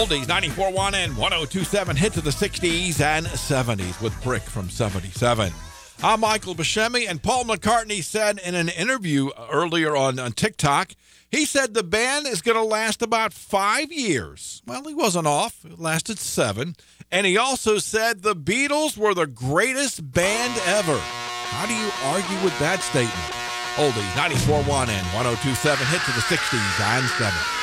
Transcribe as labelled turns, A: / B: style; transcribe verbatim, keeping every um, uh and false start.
A: Oldies, ninety-four point one and one oh two point seven, hits of the sixties and seventies with Brick from seventy-seven. I'm Michael Buscemi, and Paul McCartney said in an interview earlier on, on TikTok, he said the band is going to last about five years. Well, he wasn't off. It lasted seven. And he also said the Beatles were the greatest band ever. How do you argue with that statement? Oldies, ninety-four point one and one oh two point seven, hits of the sixties and seventies.